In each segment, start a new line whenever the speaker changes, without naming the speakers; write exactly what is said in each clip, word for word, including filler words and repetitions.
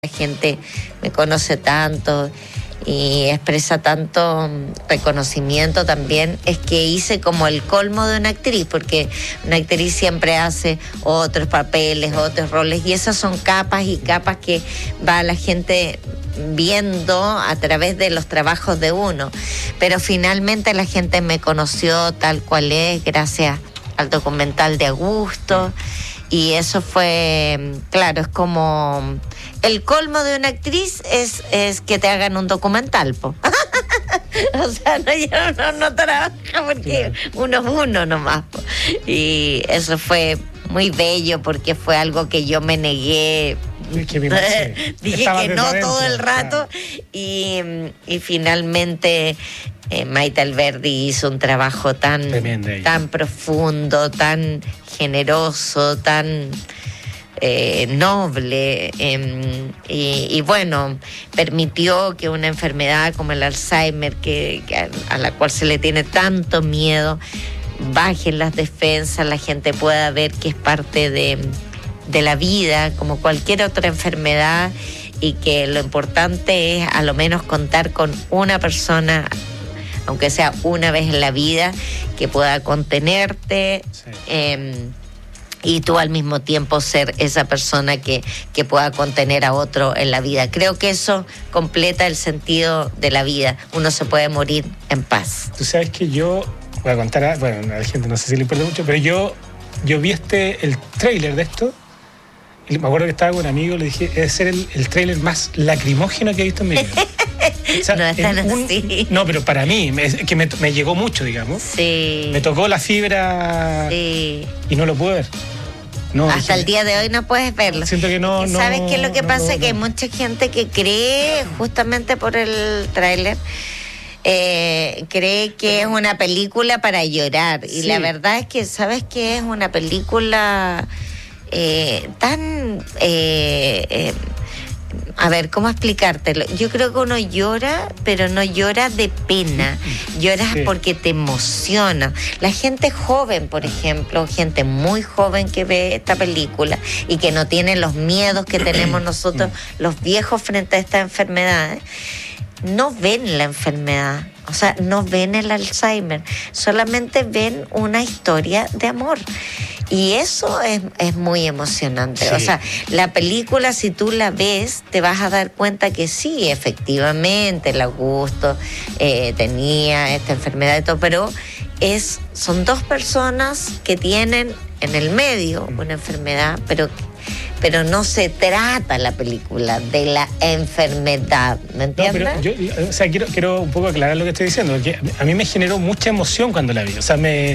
La gente me conoce tanto y expresa tanto reconocimiento también, es que hice como el colmo de una actriz, porque una actriz siempre hace otros papeles, otros roles, y esas son capas y capas que va la gente viendo a través de los trabajos de uno, pero finalmente la gente me conoció tal cual es gracias al documental de Augusto. Y eso fue, claro, es como el colmo de una actriz es, es que te hagan un documental, po. O sea, no, yo no, no trabaja porque uno es uno nomás, po. Y eso fue muy bello porque fue algo que yo me negué.
Que me
Dije
Estaba
que no
adentro,
todo el rato,
claro.
y, y finalmente eh, Maite Alberdi hizo un trabajo tan, tan profundo, tan generoso, tan eh, noble, eh, y, y bueno, permitió que una enfermedad como el Alzheimer, que, que a, a la cual se le tiene tanto miedo, bajen las defensas, la gente pueda ver que es parte de de la vida, como cualquier otra enfermedad, y que lo importante es a lo menos contar con una persona, aunque sea una vez en la vida, que pueda contenerte, sí. eh, y tú al mismo tiempo ser esa persona que, que pueda contener a otro en la vida. Creo que eso completa el sentido de la vida. Uno se puede morir en paz.
Tú sabes que yo, voy a contar, bueno, a la gente no sé si le importa mucho, pero yo, yo vi este, el tráiler de esto. Y me acuerdo que estaba con un amigo, le dije, es ser el, el tráiler más lacrimógeno que he visto en mi vida.
O sea, no es tan
un,
así.
No, pero para mí, me, que me, me llegó mucho, digamos.
Sí.
Me tocó la fibra,
sí.
Y no lo pude ver. No,
Hasta
dije,
el día de hoy no puedes verlo.
Siento que no... no
¿Sabes qué es lo que
no,
pasa?
No, no,
que hay mucha gente que cree, justamente por el tráiler, Eh, cree que es una película para llorar. Sí. Y la verdad es que, ¿sabes qué? Es una película eh, tan... Eh, eh, a ver, ¿cómo explicártelo? Yo creo que uno llora, pero no llora de pena. Lloras sí. porque te emociona. La gente joven, por ejemplo, gente muy joven que ve esta película y que no tiene los miedos que tenemos nosotros, los viejos, frente a esta enfermedad, no ven la enfermedad, o sea, no ven el Alzheimer, solamente ven una historia de amor. Y eso es, es muy emocionante. Sí. O sea, la película, si tú la ves, te vas a dar cuenta que sí, efectivamente, el Augusto eh, tenía esta enfermedad y todo, pero es, son dos personas que tienen en el medio una enfermedad, pero pero no se trata la película de la enfermedad, ¿me entiendes?
No, pero yo, o sea, quiero, quiero un poco aclarar lo que estoy diciendo, porque a mí me generó mucha emoción cuando la vi, o sea, me...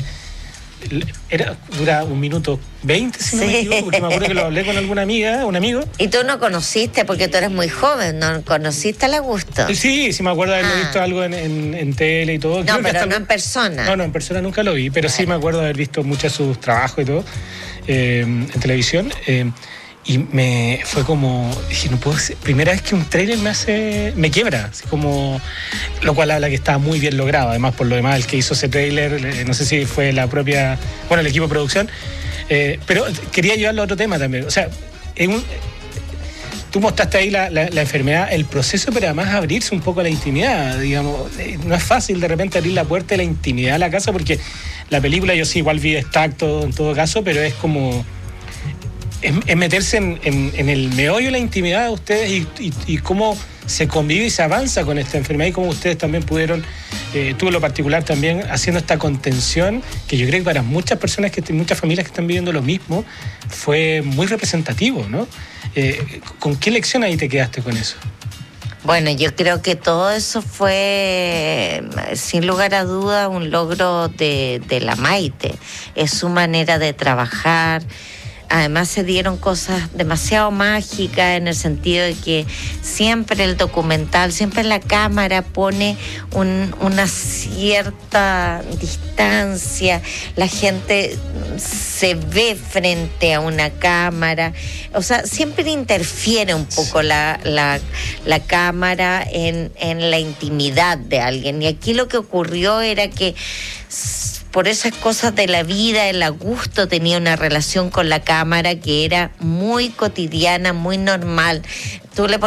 Era, dura un minuto veinte, si no sí. me equivoco, porque me acuerdo que lo hablé con alguna amiga, un amigo.
Y tú no conociste, porque tú eres muy joven, ¿no conociste al Augusto?
Sí, sí me acuerdo de haber ah. visto algo en, en, en tele y todo.
No,
Creo
pero
no
lo... en persona.
No, no, en persona nunca lo vi, pero claro. sí me acuerdo de haber visto muchos de sus trabajos y todo eh, en televisión. Eh, Y me fue como, dije, no puedo ser, primera vez que un tráiler me hace, me quiebra, así como, lo cual habla que estaba muy bien logrado. Además, por lo demás, el que hizo ese tráiler, eh, no sé si fue la propia, bueno, el equipo de producción, eh, pero quería llevarlo a otro tema también. O sea, en un, tú mostraste ahí la, la, la enfermedad, el proceso, pero además abrirse un poco a la intimidad, digamos. No es fácil de repente abrir la puerta de la intimidad a la casa, porque la película yo sí igual vi extracto en todo caso, pero es como... Es, es meterse en, en, en el meollo de la intimidad de ustedes y, y, y cómo se convive y se avanza con esta enfermedad, y cómo ustedes también pudieron, eh, tú en lo particular también, haciendo esta contención, que yo creo que para muchas personas, que muchas familias que están viviendo lo mismo, fue muy representativo, ¿no? Eh, ¿Con qué lección ahí te quedaste con eso?
Bueno, yo creo que todo eso fue, sin lugar a duda, un logro de, de la Maite. Es su manera de trabajar. Además se dieron cosas demasiado mágicas, en el sentido de que siempre el documental, siempre la cámara pone un, una cierta distancia, la gente se ve frente a una cámara, o sea, siempre interfiere un poco la, la, la cámara en, en la intimidad de alguien. Y aquí lo que ocurrió era que por esas cosas de la vida, el Augusto tenía una relación con la cámara que era muy cotidiana, muy normal. Tú le